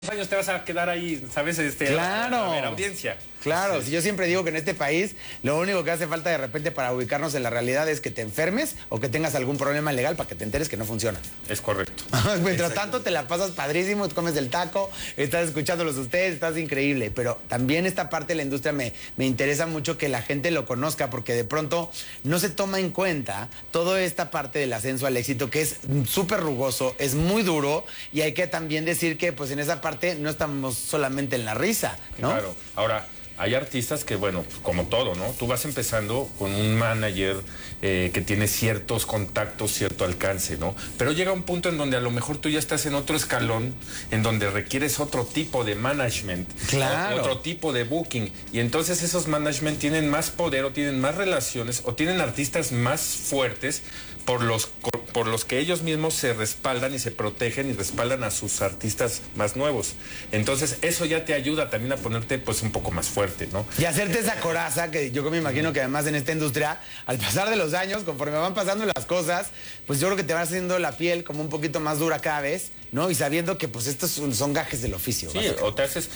años te vas a quedar ahí, ¿sabes? Claro. A ver, audiencia. Claro, Sí. si yo siempre digo que en este país lo único que hace falta de repente para ubicarnos en la realidad es que te enfermes o que tengas algún problema legal para que te enteres que no funciona. Es correcto. Mientras tanto te la pasas padrísimo, comes el taco, estás escuchándolos ustedes, estás increíble. Pero también esta parte de la industria me interesa mucho que la gente lo conozca porque de pronto no se toma en cuenta toda esta parte del ascenso al éxito que es súper rugoso, es muy duro y hay que también decir que pues en esa parte no estamos solamente en la risa, ¿no? Claro. Ahora, hay artistas que, bueno, como todo, ¿no? Tú vas empezando con un manager que tiene ciertos contactos, cierto alcance, ¿no? Pero llega un punto en donde a lo mejor tú ya estás en otro escalón, en donde requieres otro tipo de management, claro, otro tipo de booking. Y entonces esos management tienen más poder o tienen más relaciones o tienen artistas más fuertes por los que ellos mismos se respaldan y se protegen y respaldan a sus artistas más nuevos. Entonces eso ya te ayuda también a ponerte pues un poco más fuerte, ¿no? Y hacerte esa coraza que yo me imagino que además en esta industria, al pasar de los años, conforme van pasando las cosas, pues yo creo que te va haciendo la piel como un poquito más dura cada vez, ¿no? Y sabiendo que pues estos son gajes del oficio. Sí, o te haces,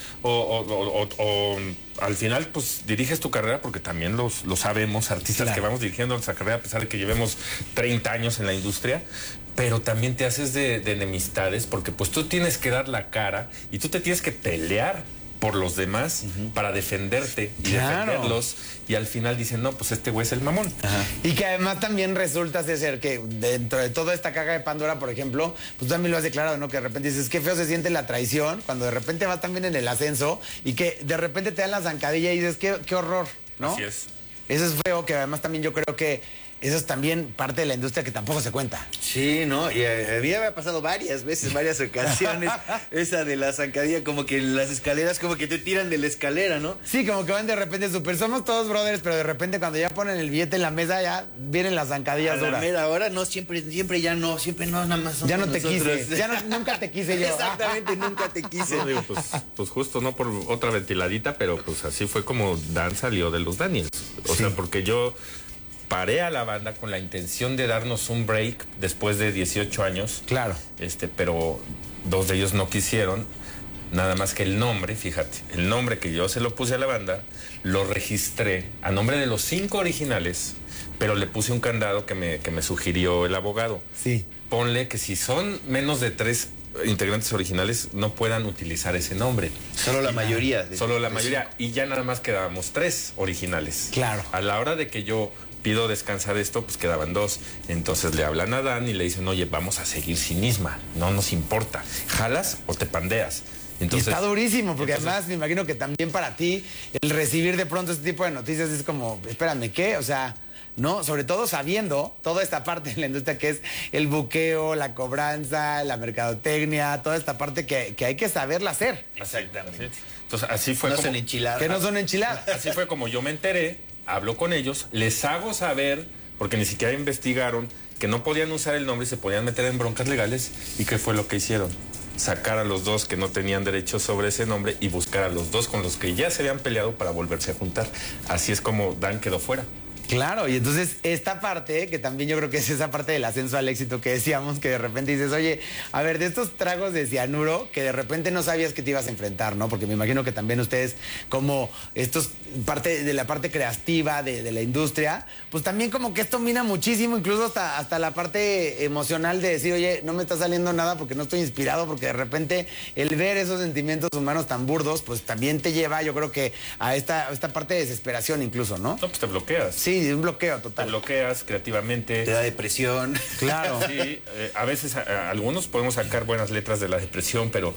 o al final pues diriges tu carrera porque también lo sabemos, artistas que vamos dirigiendo nuestra carrera a pesar de que llevemos 30 años en la industria, pero también te haces de enemistades porque pues tú tienes que dar la cara y tú te tienes que pelear por los demás para defenderte y defenderlos y al final dicen, no, pues este güey es el mamón. Y que además también resulta ser que dentro de toda esta caja de Pandora, por ejemplo, pues tú también lo has declarado, ¿no? Que de repente dices, qué feo se siente la traición cuando de repente vas también en el ascenso y que de repente te dan la zancadilla y dices, qué horror, ¿no? Así es. Eso es feo, que además también yo creo que eso es también parte de la industria que tampoco se cuenta. Sí, ¿no? Y a mí me ha pasado varias veces, varias ocasiones, esa de la zancadilla, como que las escaleras como que te tiran de la escalera, ¿no? Sí, como que van de repente súper, somos todos brothers, pero de repente cuando ya ponen el billete en la mesa ya vienen las zancadillas duras. Ahora no, siempre ya no, siempre no, nada más somos ya no te nosotros. quise, nunca te quise yo. Exactamente, nunca te quise. No, digo, pues justo, no por otra ventiladita, pero pues así fue como Dan salió de los Daniels. O sea, porque yo paré a la banda con la intención de darnos un break después de 18 años. Claro. Pero dos de ellos no quisieron. Nada más que el nombre, fíjate, el nombre que yo se lo puse a la banda, lo registré a nombre de los 5 originales, pero le puse un candado que me sugirió el abogado. Sí. Ponle que si son menos de 3 integrantes originales no puedan utilizar ese nombre. Solo la mayoría. Solo la mayoría. Y ya nada más quedábamos 3 originales. Claro. A la hora de que yo pido descansar esto, pues quedaban 2. Entonces le hablan a Dan y le dicen, oye, vamos a seguir sin Isma, no nos importa. ¿Jalas o te pandeas? Entonces, y está durísimo, porque además me imagino que también para ti el recibir de pronto este tipo de noticias es como, espérame, ¿qué? O sea, no, sobre todo sabiendo toda esta parte de la industria que es el buqueo, la cobranza, la mercadotecnia, toda esta parte que hay que saberla hacer. Exactamente. Entonces así fue No como... son enchiladas. Que no son enchiladas. Así fue como yo me enteré, hablo con ellos, les hago saber, porque ni siquiera investigaron, que no podían usar el nombre y se podían meter en broncas legales. ¿Y qué fue lo que hicieron? Sacar a los 2 que no tenían derechos sobre ese nombre y buscar a los 2 con los que ya se habían peleado para volverse a juntar. Así es como Dan quedó fuera. Claro, y entonces esta parte, que también yo creo que es esa parte del ascenso al éxito que decíamos, que de repente dices, oye, a ver, de estos tragos de cianuro, que de repente no sabías que te ibas a enfrentar, ¿no? Porque me imagino que también ustedes, como estos, parte de la parte creativa de la industria, pues también como que esto mina muchísimo, incluso hasta la parte emocional de decir, oye, no me está saliendo nada porque no estoy inspirado, porque de repente el ver esos sentimientos humanos tan burdos, pues también te lleva, yo creo que a esta parte de desesperación incluso, ¿no? No, pues te bloqueas. Sí, un bloqueo total. Te bloqueas creativamente. Te da depresión. Claro. Sí, a veces algunos podemos sacar buenas letras de la depresión, pero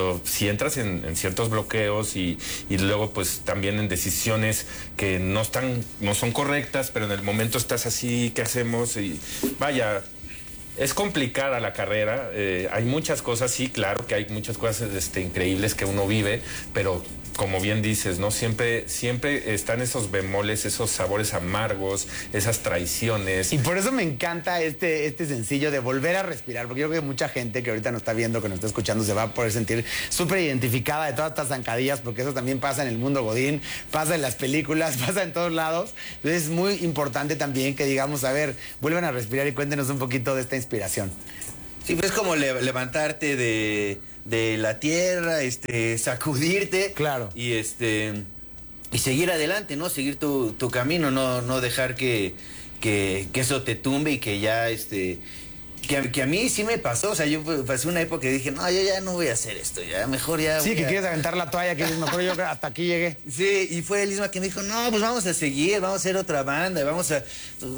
si entras en ciertos bloqueos y luego pues también en decisiones que no son correctas, pero en el momento estás así, ¿qué hacemos? Y vaya, es complicada la carrera, hay muchas cosas, sí, claro que hay muchas cosas increíbles que uno vive, pero como bien dices, ¿no? Siempre están esos bemoles, esos sabores amargos, esas traiciones. Y por eso me encanta este sencillo de volver a respirar, porque yo creo que mucha gente que ahorita nos está viendo, que nos está escuchando, se va a poder sentir súper identificada de todas estas zancadillas, porque eso también pasa en el mundo godín, pasa en las películas, pasa en todos lados. Entonces es muy importante también que digamos, a ver, vuelvan a respirar y cuéntenos un poquito de esta inspiración. Sí, pues es como levantarte de de la tierra, sacudirte. Claro. Y seguir adelante, ¿no? Seguir tu camino, no dejar que eso te tumbe y que ya que a mí sí me pasó, o sea, yo pasé una época que dije, no, yo ya no voy a hacer esto, ya mejor ya. Sí, que quieres aventar la toalla, que dices, mejor yo hasta aquí llegué. Sí, y fue el Isma que me dijo, no, pues vamos a seguir, vamos a hacer otra banda, vamos a.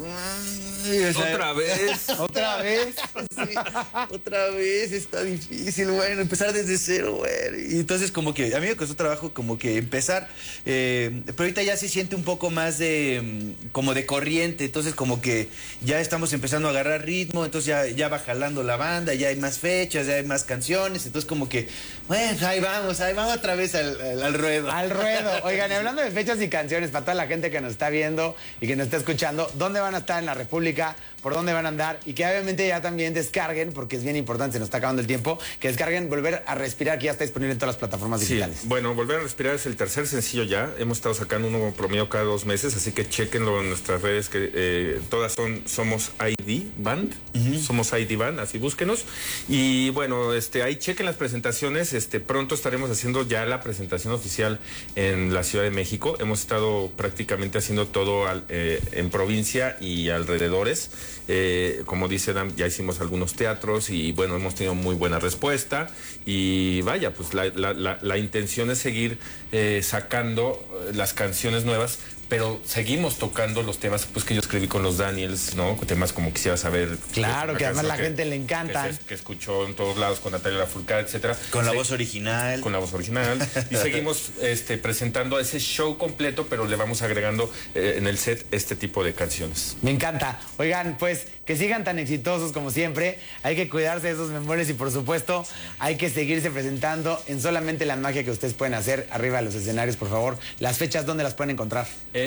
Otra vez. ¿Otra vez? Sí, otra vez, está difícil, bueno, empezar desde cero, güey. Y entonces como que a mí me costó trabajo como que empezar, pero ahorita ya se siente un poco más como de corriente, entonces como que ya estamos empezando a agarrar ritmo, entonces ya va jalando la banda, ya hay más fechas, ya hay más canciones, entonces como que, bueno, ahí vamos otra vez al ruedo. Al ruedo. Oigan, y hablando de fechas y canciones, para toda la gente que nos está viendo y que nos está escuchando, ¿dónde van a estar en la República? ¿Por dónde van a andar? Y que obviamente ya también descarguen, porque es bien importante, se nos está acabando el tiempo, que descarguen Volver a Respirar, que ya está disponible en todas las plataformas digitales. Bueno, Volver a Respirar es el tercer sencillo ya. Hemos estado sacando uno promedio cada 2 meses, así que chéquenlo en nuestras redes, que todas Somos ID Band. Somos ID Band, así búsquenos. Y bueno, ahí chequen las presentaciones. Pronto estaremos haciendo ya la presentación oficial en la Ciudad de México. Hemos estado prácticamente haciendo todo en provincia y alrededores. Como dice Dan, ya hicimos algunos teatros y bueno, hemos tenido muy buena respuesta. Y vaya, pues la intención es seguir sacando las canciones nuevas, pero seguimos tocando los temas pues que yo escribí con los Daniels, ¿no? Temas como Quisiera Saber. Claro, que además la gente le encanta. Que escuchó en todos lados con Natalia Lafourcade, etcétera. Con la voz original. Con la voz original. Y seguimos presentando ese show completo, pero le vamos agregando en el set este tipo de canciones. Me encanta. Oigan, pues que sigan tan exitosos como siempre. Hay que cuidarse de esos memorias y por supuesto hay que seguirse presentando en solamente la magia que ustedes pueden hacer arriba de los escenarios, por favor. Las fechas, ¿dónde las pueden encontrar?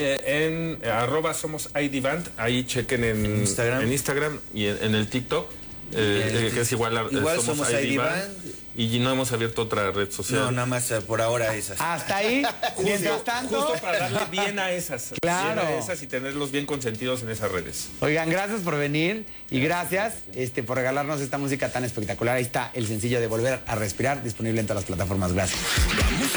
En @Somos ID Band, ahí chequen en Instagram y en el TikTok, que es igual Somos ID Band. Y no hemos abierto otra red social. No, nada más por ahora esas. Hasta ahí, mientras tanto. Justo para darle bien a esas. Claro. Bien a esas y tenerlos bien consentidos en esas redes. Oigan, gracias por venir y gracias por regalarnos esta música tan espectacular. Ahí está el sencillo de Volver a Respirar, disponible en todas las plataformas. Gracias.